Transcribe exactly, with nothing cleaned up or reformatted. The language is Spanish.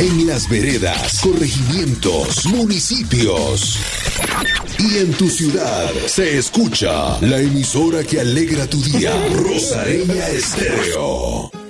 en las veredas, corregimientos, municipios y en tu ciudad se escucha la emisora que alegra tu día, Rosareña Estéreo.